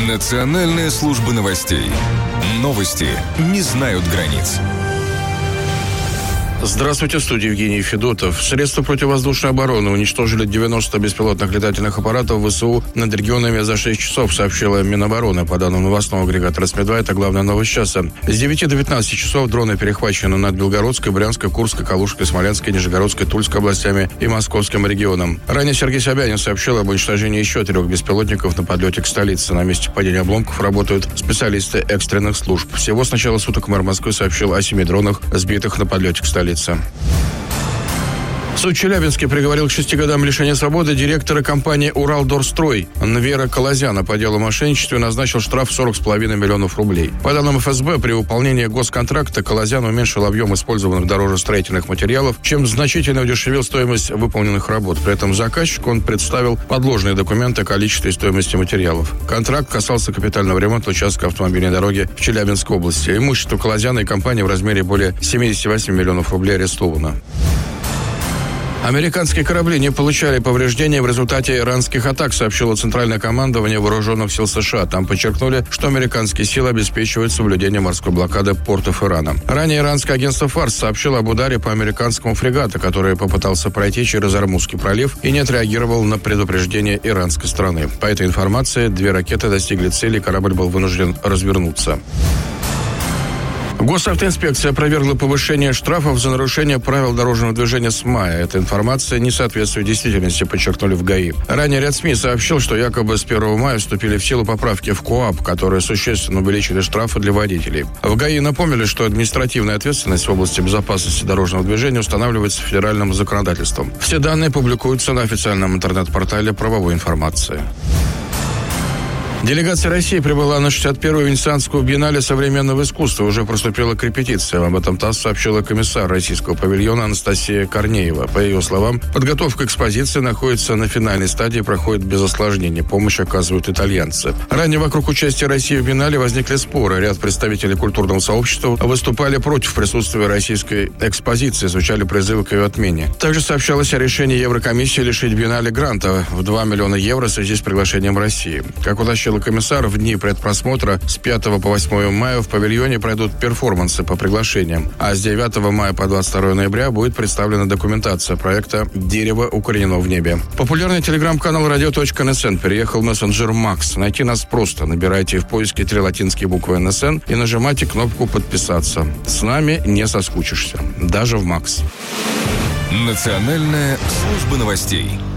Национальная служба новостей. Новости не знают границ. Здравствуйте, в студии Евгений Федотов. Средства противовоздушной обороны уничтожили 90 беспилотных летательных аппаратов ВСУ над регионами за 6 часов, сообщила Минобороны. По данным новостного агрегатора СМИ-2, это главная новость часа. С 9 до 15 часов дроны перехвачены над Белгородской, Брянской, Курской, Калужской, Смоленской, Нижегородской, Тульской областями и Московским регионом. Ранее Сергей Собянин сообщил об уничтожении еще 3 беспилотников на подлете к столице. На месте падения обломков работают специалисты экстренных служб. Всего с начала суток мэр Москвы сообщил о 7 дронах, сбитых на подлете к столице. Суд Челябинске приговорил к 6 годам лишения свободы директора компании «Уралдорстрой» Нвера Колозяна по делу о мошенничестве назначил штраф 40,5 миллионов рублей. По данным ФСБ, при выполнении госконтракта Колозян уменьшил объем использованных дорожестроительных материалов, чем значительно удешевил стоимость выполненных работ. При этом заказчику он представил подложные документы о количестве и стоимости материалов. Контракт касался капитального ремонта участка автомобильной дороги в Челябинской области. Имущество Колозяна и компании в размере более 78 миллионов рублей арестовано. Американские корабли не получали повреждения в результате иранских атак, сообщило Центральное командование Вооруженных сил США. Там подчеркнули, что американские силы обеспечивают соблюдение морской блокады портов Ирана. Ранее иранское агентство ФАРС сообщило об ударе по американскому фрегату, который попытался пройти через Ормузский пролив и не отреагировал на предупреждение иранской стороны. По этой информации 2 ракеты достигли цели, и корабль был вынужден развернуться. Госавтоинспекция опровергла повышение штрафов за нарушение правил дорожного движения с мая. Эта информация не соответствует действительности, подчеркнули в ГАИ. Ранее ряд СМИ сообщил, что якобы с 1 мая вступили в силу поправки в КоАП, которые существенно увеличили штрафы для водителей. В ГАИ напомнили, что административная ответственность в области безопасности дорожного движения устанавливается федеральным законодательством. Все данные публикуются на официальном интернет-портале правовой информации. Делегация России прибыла на 61-ю Венецианскую биеннале современного искусства. Уже приступила к репетициям. Об этом ТАСС сообщила комиссар российского павильона Анастасия Корнеева. По ее словам, подготовка экспозиции находится на финальной стадии, проходит без осложнений. Помощь оказывают итальянцы. Ранее вокруг участия России в биеннале возникли споры. Ряд представителей культурного сообщества выступали против присутствия российской экспозиции, звучали призывы к ее отмене. Также сообщалось о решении Еврокомиссии лишить биеннале гранта в 2 миллиона евро в связи с приглашением России. Как уточнил комиссар, в дни предпросмотра с 5 по 8 мая в павильоне пройдут перформансы по приглашениям, а с 9 мая по 22 ноября будет представлена документация проекта «Дерево укоренено в небе». Популярный телеграм-канал radio.nsn переехал в мессенджер Макс. Найти нас просто. Набирайте в поиске 3 латинские буквы НСН и нажимайте кнопку «Подписаться». С нами не соскучишься. Даже в Макс. Национальная служба новостей.